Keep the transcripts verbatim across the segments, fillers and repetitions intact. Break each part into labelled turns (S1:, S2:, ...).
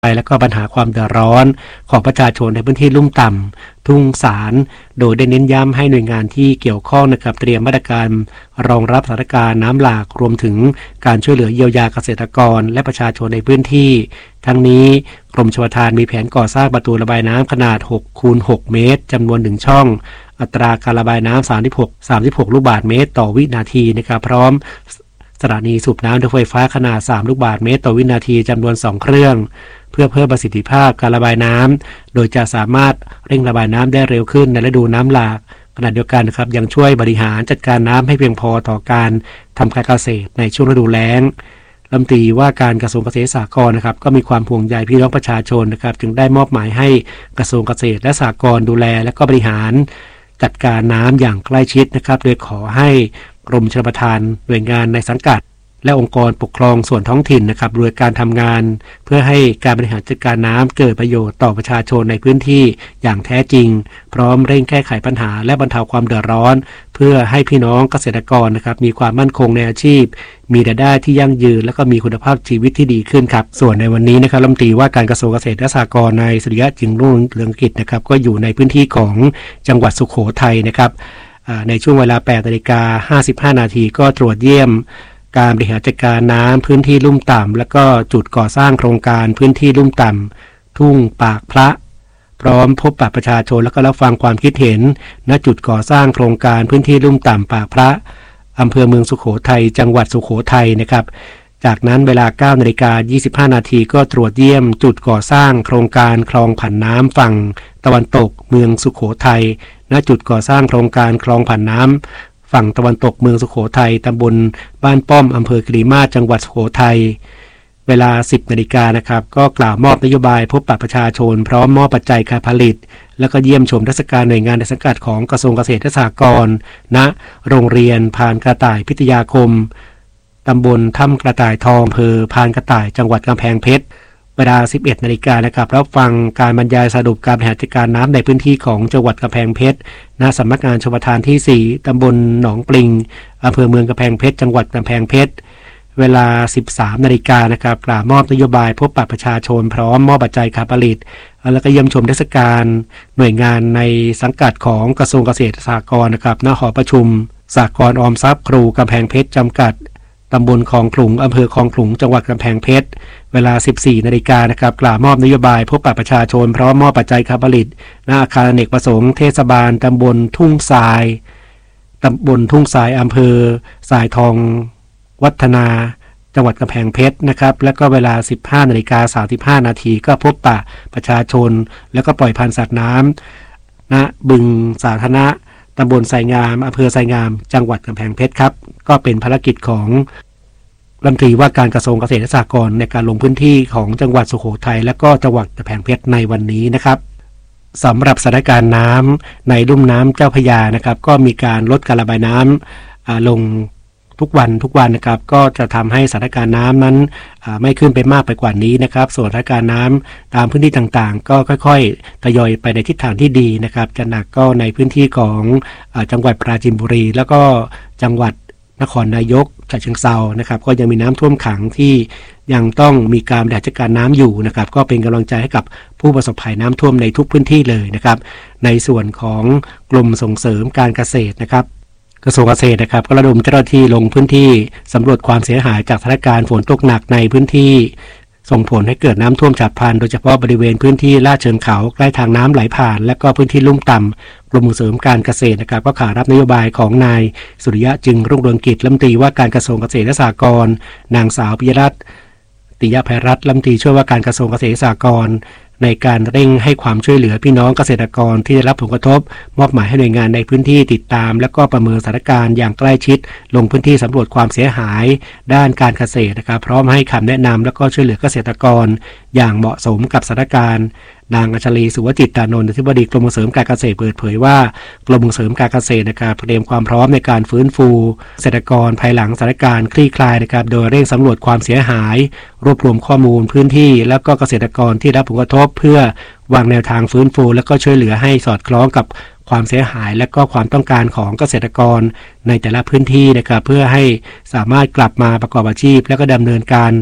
S1: และก็ปัญหาความเดือดร้อนของประชาชนในพื้นที่ลุ่มต่ำทุ่งสารโดยได้เน้นย้ำให้หน่วยงานที่เกี่ยวข้องนะครับเตรียมมาตรการรองรับสถานการณ์น้ำหลากรวมถึงการช่วยเหลือเยียวยาเกษตรกรและประชาชนในพื้นที่ทั้งนี้กรมชลประทานมีแผนก่อสร้างประตูระบายน้ำขนาดหกคูณหกเมตรจำนวนหนึ่งช่องอัตราการระบายน้ำสามสิบหก สามสิบหกลูกบาศก์เมตรต่อวินาทีนะครับพร้อมสถานีสูบน้ำด้วยไฟฟ้าขนาดสามลูกบาศก์เมตรต่อวินาทีจำนวนสองเครื่องเพื่อเพิ่มประสิทธิภาพการระบายน้ำโดยจะสามารถเร่งระบายน้ำได้เร็วขึ้นในฤดูน้ำหลากขณะเดียวกันนะครับยังช่วยบริหารจัดการน้ำให้เพียงพอต่อการทำการเกษตรในช่วงฤดูแล้งรัฐมนตรีว่าการกระทรวงเกษตรและสหกรณ์นะครับก็มีความห่วงใยพี่น้องประชาชนนะครับจึงได้มอบหมายให้กระทรวงเกษตรและสหกรณ์ดูแลและก็บริหารจัดการน้ำอย่างใกล้ชิดนะครับโดยขอให้กรมชลประทานหน่วยงานในสังกัดและองค์กรปกครองส่วนท้องถิ่นนะครับโดยการทำงานเพื่อให้การบริหารจัดการน้ำเกิดประโยชน์ต่อประชาชนในพื้นที่อย่างแท้จริงพร้อมเร่งแก้ไขปัญหาและบรรเทาความเดือดร้อนเพื่อให้พี่น้องเกษตรกรนะครับมีความมั่นคงในอาชีพมีรายได้ที่ยั่งยืนและก็มีคุณภาพชีวิตที่ดีขึ้นครับส่วนในวันนี้นะครับรัฐมนตรีว่าการกระทรวงเกษตรและสหกรณ์นายสุริยะจึงรุ่งเรืองกิจนะครับก็อยู่ในพื้นที่ของจังหวัดสุโขทัยนะครับในช่วงเวลา แปดนาฬิกาห้าสิบห้านาทีก็ตรวจเยี่ยมการบริหารจัดการน้ำพื้นที่ลุ่มต่ำและก็จุดก่อสร้างโครงการพื้นที่ลุ่มต่ำทุ่งปากพระพร้อมพบปะประชาชนและก็รับฟังความคิดเห็นณจุดก่อสร้างโครงการพื้นที่ลุ่มต่ำปากพระอำเภอเมืองสุโขทัยจังหวัดสุโขทัยนะครับจากนั้นเวลา เก้านาฬิกายี่สิบห้านาทีก็ตรวจเยี่ยมจุดก่อสร้างโครงการคลองผันน้ำฝั่งตะวันตกเมืองสุโขทัยณจุดก่อสร้างโครงการคลองผันน้ำฝั่งตะวันตกเมืองสุโขทัยตำบลบ้านป้อมอำเภอกิริมาศจังหวัดสุโขทัยเวลา สิบนาฬิกานะครับก็กล่าวมอบนโยบายพบปะประชาชนพร้อมมอบปัจจัยการผลิตแล้วก็เยี่ยมชมเทศกาลหน่วยงานในสังกัดของกระทรวงเกษตรและสหกรณ์ณโรงเรียนพานกระต่ายพิทยาคมตำบลถ้ำกระต่ายทองอำเภอพานกระต่ายจังหวัดกำแพงเพชรเวลา สิบเอ็ดนาฬิกานะครับรับฟังการบรรยายสรุปการบริหารจัดการน้ำในพื้นที่ของจังหวัดกำแพงเพชรณสำนักงานชลประทานที่สี่ตำบลหนองปลิงอำเภอเมืองกำแพงเพชรจังหวัดกำแพงเพชรเวลา สิบสามนาฬิกานะครับกล่าวมอบนโยบายพบปะประชาชนพร้อมมอบปัจจัยการผลิตแล้วก็เยี่ยมชมเทศกาลหน่วยงานในสังกัดของกระทรวงเกษตรและสหกรณ์นะครับณหอประชุมสหกรณ์ออมทรัพย์ครูกำแพงเพชรจำกัดตำบลคลองขลุงอำเภอคลองขลุงจังหวัดกำแพงเพชรเวลา สิบสี่นาฬิกานะครับกล่าวมอบนโยบายพบปะประชาชนพร้อมมอบปัจจัยการผลิตณอาคารอเนกประสงค์เทศบาลตำบลทุ่งทรายตำบลทุ่งทรายอำเภอสายทองวัฒนาจังหวัดกำแพงเพชรนะครับแล้วก็เวลา สิบห้านาฬิกาสามสิบห้านาทีก็พบปะประชาชนแล้วก็ปล่อยพันธุ์สัตว์น้ำณบึงสาธารณะตำบลไสงามอำเภอไสงามจังหวัดกำแพงเพชรครับก็เป็นภารกิจของรัฐมนตรีว่าการกระทรวงเกษตรและสหกรณ์ในการลงพื้นที่ของจังหวัดสุโขทัยและก็จังหวัดกำแพงเพชรในวันนี้นะครับสำหรับสถานการณ์น้ำในลุ่มน้ำเจ้าพระยานะครับก็มีการลดการระบายน้ำลงทุกวันทุกวันนะครับก็จะทำให้สถานการณ์น้ำนั้นไม่ขึ้นไปมากไปกว่านี้นะครับส่วนสถานการณ์น้ำตามพื้นที่ต่างๆก็ค่อยๆทยอยไปในทิศทางที่ดีนะครับจะหนักก็ในพื้นที่ของจังหวัดปราจีนบุรีแล้วก็จังหวัดนครนายกฉะเชิงเทรานะครับก็ยังมีน้ำท่วมขังที่ยังต้องมีการบริหารจัดการน้ำอยู่นะครับก็เป็นกำลังใจให้กับผู้ประสบภัยน้ำท่วมในทุกพื้นที่เลยนะครับในส่วนของกรมส่งเสริมการเกษตรนะครับกระทรวงเกษตรนะครับก็ระดมเจ้าหน้าที่ลงพื้นที่สำรวจความเสียหายจากสถานการณ์ฝนตกหนักในพื้นที่ส่งผลให้เกิดน้ำท่วมฉับพลันโดยเฉพาะบริเวณพื้นที่ลาดเชิงเขาใกล้ทางน้ำไหลผ่านและก็พื้นที่ลุ่มต่ำกรมส่งเสริมการเกษตรนะครับก็ขารับนโยบายของนายสุริยะจึงรุ่งเรืองกิจรัฐมนตรีว่าการกระทรวงเกษตรและสหกรณ์นางสาวปิยรัตน์ติยภัยรัตน์รัฐมนตรีช่วยว่าการกระทรวงเกษตรและสหกรณ์ในการเร่งให้ความช่วยเหลือพี่น้องเกษตรกรที่ได้รับผลกระทบมอบหมายให้หน่วยงานในพื้นที่ติดตามและก็ประเมินสถานการณ์อย่างใกล้ชิดลงพื้นที่สำรวจความเสียหายด้านการเกษตรนะครับพร้อมให้คำแนะนำและก็ช่วยเหลือเกษตรกรอย่างเหมาะสมกับสถานการณ์นางอัญชลีสุวจิตตานนท์อธิบดีกรมส่งเสริมการเกษตรเปิดเผยว่ากรมส่งเสริมการเกษตรนะครับเตรียมความพร้อมในการฟื้นฟูเกษตรกรภายหลังสถานการณ์คลี่คลายนะครับโดยเร่งสำรวจความเสียหายรวบรวมข้อมูลพื้นที่และก็เกษตรกรที่รับผลกระทบเพื่อวางแนวทางฟื้นฟูและก็ช่วยเหลือให้สอดคล้องกับความเสียหายและก็ความต้องการของเกษตรกรในแต่ละพื้นที่นะครับเพื่อให้สามารถกลับมาประกอบอาชีพและก็ดำเนินการ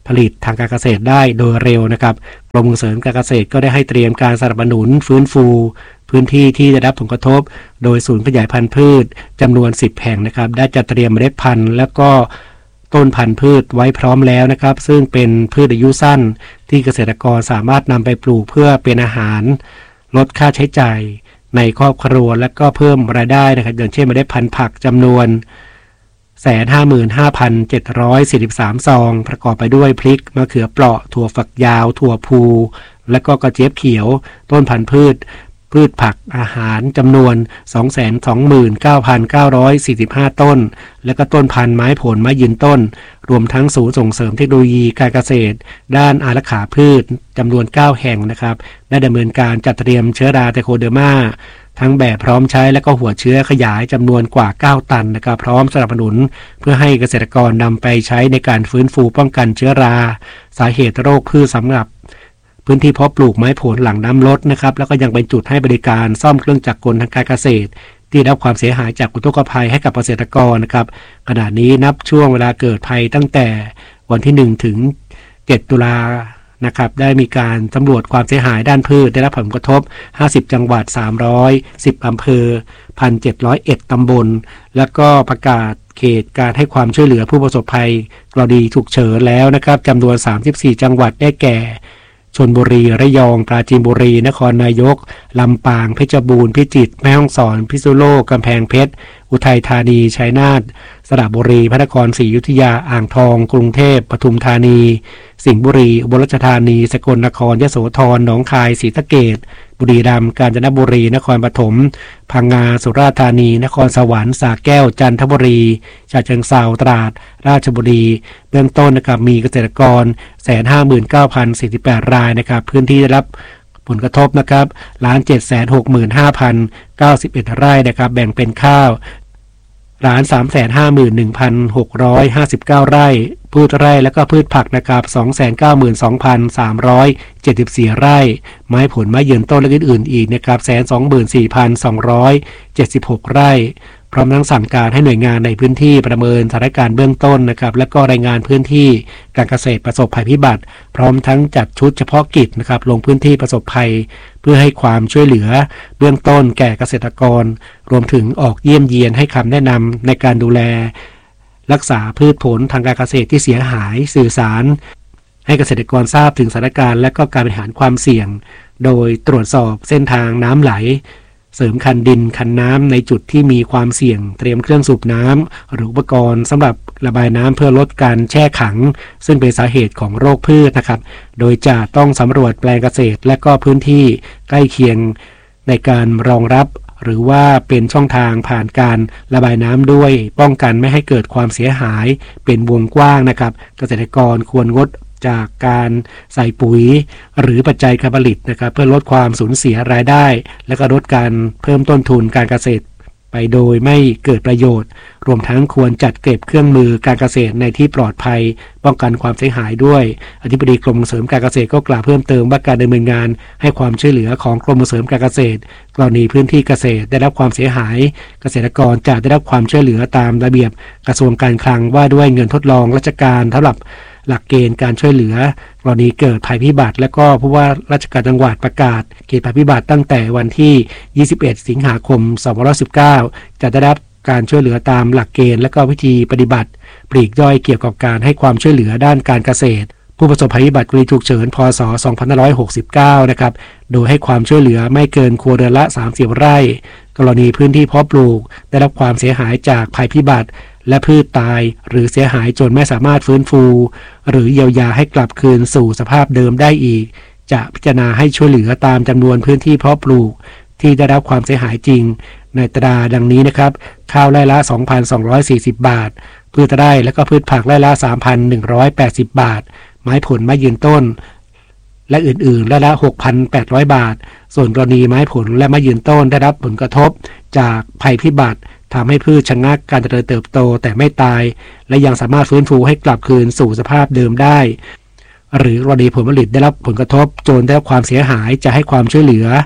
S1: ผลิตทางการเกษตรได้โดยเร็วนะครับกรมส่งเสริมการเกษตรก็ได้ให้เตรียมการสนับสนุนฟื้นฟูพื้นที่ที่ได้รับผลกระทบโดยศูนย์ขยายพันธุ์พืชจำนวนสิบแห่งนะครับได้จัดเตรียมเมล็ดพันธุ์แล้วก็ต้นพันธุ์พืชไว้พร้อมแล้วนะครับซึ่งเป็นพืชอายุสั้นที่เกษตรกรสามารถนำไปปลูกเพื่อเป็นอาหารลดค่าใช้จ่ายในครอบครัวและก็เพิ่มรายได้นะครับอย่างเช่นเมล็ดพันธุ์ผักจำนวนแสนห้าหมื่นห้าพันเจ็ดร้อยสี่สิบสามซองประกอบไปด้วยพริกมะเขือเปราะถั่วฝักยาวถั่วพูและก็กระเจี๊ยบเขียวต้นพันธุ์พืชพืชผักอาหารจำนวน สองแสนสองหมื่นเก้าพันเก้าร้อยสี่สิบห้า ต้นและก็ต้นพันธุ์ไม้ผลไม้ยืนต้นรวมทั้งศูนย์ส่งเสริมเทคโนโลยีการเกษตรด้านอารักขาพืชจำนวนเก้าแห่งนะครับได้ดำเนินการจัดเตรียมเชื้อราไตโคเดอร์มาทั้งแบบพร้อมใช้และก็หัวเชื้อขยายจำนวนกว่าเก้าตันนะครับพร้อมสนับสนุนเพื่อให้เกษตรกรนำไปใช้ในการฟื้นฟูป้องกันเชื้อราสาเหตุโรคพืชสำหรับพื้นที่เพาะปลูกไม้ผลหลังน้ำลดนะครับแล้วก็ยังเป็นจุดให้บริการซ่อมเครื่องจักรกลทางการเกษตรที่ได้รับความเสียหายจากอุทกภัยให้กับเกษตรกรนะครับขณะนี้นับช่วงเวลาเกิดภัยตั้งแต่วันที่หนึ่งถึงเจ็ดตุลานะครับได้มีการสำรวจความเสียหายด้านพืชได้รับผลกระทบห้าสิบจังหวัดสามร้อยสิบอำเภอ หนึ่งพันเจ็ดร้อยเอ็ด ตำบลแล้วก็ประกาศเขตการให้ความช่วยเหลือผู้ประสบภัยกรณีฉุกเฉินแล้วนะครับจำนวนสามสิบสี่จังหวัดได้แก่ชลบุรีระยองปราจีนบุรีนครนายกลำปางเพชรบูรณ์พิจิตรแม่ฮ่องสอนพิษณุโลกกำแพงเพชรอุทัยธานีชัยนาทสระบุรีพระนครศรีอยุธยาอ่างทองกรุงเทพปทุมธานีสิงห์บุรีอุบลราชธานีสกลนครยโสธรหนองคายศรีสะเกษบุรีรัมย์กาญจนบุรีนครปฐมพังงาสุราษฎร์ธานีนครสวรรค์สระแก้วจันทบุรีฉะเชิงเทราตราดราชบุรีเบื้องต้นนะครับมีเกษตรกร หนึ่งแสนห้าหมื่นเก้าพันสี่สิบแปด รายนะครับพื้นที่ได้รับผลกระทบนะครับ หนึ่งล้านเจ็ดแสนหกหมื่นห้าพันเก้าสิบเอ็ด ไร่นะครับแบ่งเป็นข้าวล้านสามแสนห้าหมื่นหนึ่งพันหกร้อยห้าสิบเก้าไร่พืชไร่และก็พืชผักนะครับสองแสนเก้าหมื่นสองพันสามร้อยเจ็ดสิบสี่ไร่ไม้ผลไม้ยืนต้นและอื่นๆอีกนะครับหนึ่งแสนสองหมื่นสี่พันสองร้อยเจ็ดสิบหกไร่พร้อมทั้งสั่งการให้หน่วยงานในพื้นที่ประเมินสถานการณ์เบื้องต้นนะครับและก็รายงานพื้นที่การเกษตรประสบภัยพิบัติพร้อมทั้งจัดชุดเฉพาะกิจนะครับลงพื้นที่ประสบภัยเพื่อให้ความช่วยเหลือเบื้องต้นแก่เกษตรกรรวมถึงออกเยี่ยมเยียนให้คำแนะนำในการดูแลรักษาพืชผลทางการเกษตรที่เสียหายสื่อสารให้เกษตรกรทราบถึงสถานการณ์และก็การบริหารความเสี่ยงโดยตรวจสอบเส้นทางน้ำไหลเสริมคันดินคันน้ำในจุดที่มีความเสี่ยงเตรียมเครื่องสูบน้ำหรืออุปกรณ์สำหรับระบายน้ำเพื่อลดการแช่ขังซึ่งเป็นสาเหตุของโรคพืชนะครับโดยจะต้องสำรวจแปลงเกษตรและก็พื้นที่ใกล้เคียงในการรองรับหรือว่าเป็นช่องทางผ่านการระบายน้ำด้วยป้องกันไม่ให้เกิดความเสียหายเป็นวงกว้างนะครับเกษตรกรควรงดจากการใส่ปุ๋ยหรือปัจจัยการผลิตนะครับเพื่อลดความสูญเสียรายได้และก็ลดการเพิ่มต้นทุนการเกษตรไปโดยไม่เกิดประโยชน์รวมทั้งควรจัดเก็บเครื่องมือการเกษตรในที่ปลอดภัยป้องกันความเสียหายด้วยอธิบดีกรมส่งเสริมการเกษตรก็กล่าวเพิ่มเติมว่าการดำเนินงานให้ความช่วยเหลือของกรมส่งเสริมการเกษตรกรณีพื้นที่เกษตรได้รับความเสียหายเกษตรกรจะได้รับความช่วยเหลือตามระเบียบกระทรวงการคลังว่าด้วยเงินทดลองราชการสำหรับหลักเกณฑ์การช่วยเหลือกรณีเกิดภัยพิบัติและก็ผู้ว่าราชการจังหวัดประกาศเขตภัยพิบัติตั้งแต่วันที่ยี่สิบเอ็ดสิงหาคมสองพันห้าร้อยสิบเก้าจะได้รับการช่วยเหลือตามหลักเกณฑ์และก็วิธีปฏิบัติปลีกย่อยเกี่ยวกับการให้ความช่วยเหลือด้านการเกษตรผู้ประสบภัยพิบัติกรณีฉุกเฉินพ.ศ. สองพันห้าร้อยหกสิบเก้านะครับโดยให้ความช่วยเหลือไม่เกินครัวเรือนละสามสิบไร่กรณีพื้นที่เพาะปลูกได้รับความเสียหายจากภัยพิบัติและพืชตายหรือเสียหายจนไม่สามารถฟื้นฟูหรือเยียวยาให้กลับคืนสู่สภาพเดิมได้อีกจะพิจารณาให้ช่วยเหลือตามจำนวนพื้นที่เพาะปลูกที่ได้รับความเสียหายจริงในตราดังนี้นะครับข้าวไร่ละ สองพันสองร้อยสี่สิบ บาทพืชไร่และก็พืชผักไร่ละ สามพันหนึ่งร้อยแปดสิบ บาทไม้ผลไม้ยืนต้นและอื่นๆไร่ละ หกพันแปดร้อย บาทส่วนกรณีไม้ผลและไม้ยืนต้นได้รับผลกระทบจากภัยพิบัติทำให้พืชชะงักการเจริญเติบโตแต่ไม่ตายและยังสามารถฟื้นฟูให้กลับคืนสู่สภาพเดิมได้หรือกรณีผลผลิตได้รับผลกระทบจนได้รับความเสียหายจะให้ความช่วยเหลือ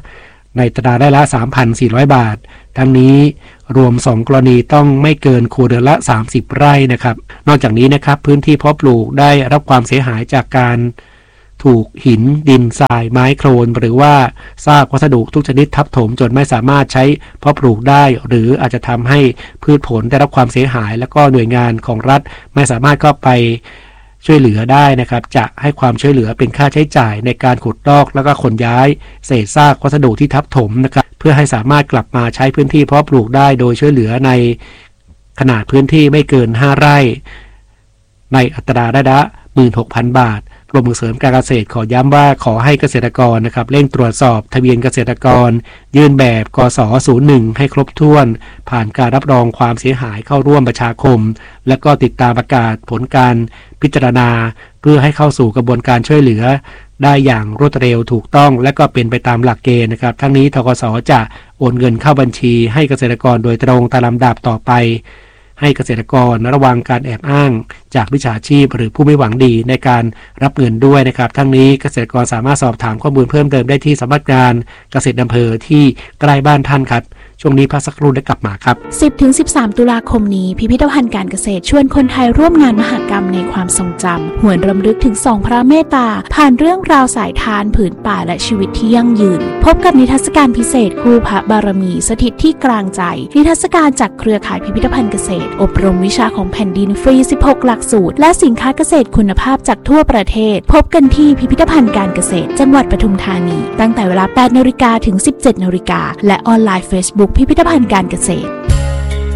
S1: ในอัตราได้ละ สามพันสี่ร้อย บาททั้งนี้รวมสองกรณีต้องไม่เกินครัวเรือนละสามสิบไร่นะครับนอกจากนี้นะครับพื้นที่เพาะปลูกได้รับความเสียหายจากการถูกหินดินทรายไม้โคลนหรือว่าซากวัสดุทุกชนิดทับถมจนไม่สามารถใช้เพาะปลูกได้หรืออาจจะทำให้พืชผลได้รับความเสียหายแล้วก็หน่วยงานของรัฐไม่สามารถเข้าไปช่วยเหลือได้นะครับจะให้ความช่วยเหลือเป็นค่าใช้จ่ายในการขุดลอกแล้วก็ขนย้ายเศษซากวัสดุที่ทับถมนะครับเพื่อให้สามารถกลับมาใช้พื้นที่เพาะปลูกได้โดยช่วยเหลือในขนาดพื้นที่ไม่เกินห้าไร่ในอัตราได้ละ หนึ่งหมื่นหกพัน บาทกรมส่งเสริมการเกษตรขอย้ำว่าขอให้เกษตรกรนะครับเร่งตรวจสอบทะเบียนเกษตรกรยื่นแบบกส ศูนย์หนึ่ง ให้ครบถ้วนผ่านการรับรองความเสียหายเข้าร่วมประชาคมและก็ติดตามประกาศผลการพิจารณาเพื่อให้เข้าสู่กระบวนการช่วยเหลือได้อย่างรวดเร็วถูกต้องและก็เป็นไปตามหลักเกณฑ์นะครับทั้งนี้ธกส.จะโอนเงินเข้าบัญชีให้เกษตรกรโดยตรงตามลำดับต่อไปให้เกษตรกรระวังการแอบอ้างจากมิจฉาชีพหรือผู้ไม่หวังดีในการรับเงินด้วยนะครับทั้งนี้เกษตรกรสามารถสอบถามข้อมูลเพิ่มเติมได้ที่สำนักงานเกษตรอำเภอที่ใกล้บ้านท่านครับช่วงนี้พักสักครู่ได้กลับมาครับ
S2: สิบถึงสิบสาม ตุลาคมนี้พิพิธภัณฑ์การเกษตรชวนคนไทยร่วมงานมหกรรมในความทรงจำหวนรำลึกถึงสองพระเมตตาผ่านเรื่องราวสายทานผืนป่าและชีวิตที่ยั่งยืนพบกับนิทรรศการพิเศษคู่พระบารมีสถิตที่กลางใจนิทรรศการจากเครือข่ายพิพิธภัณฑ์เกษตรอบรมวิชาของแผ่นดินฟรีสิบหกหลักสูตรและสินค้าเกษตรคุณภาพจากทั่วประเทศพบกันที่พิพิธภัณฑ์การเกษตรจังหวัดปทุมธานีตั้งแต่เวลา แปดนาฬิกา ถึง สิบเจ็ดนาฬิกาและออนไลน์ Facebook พิพิธภัณฑ์การเกษตร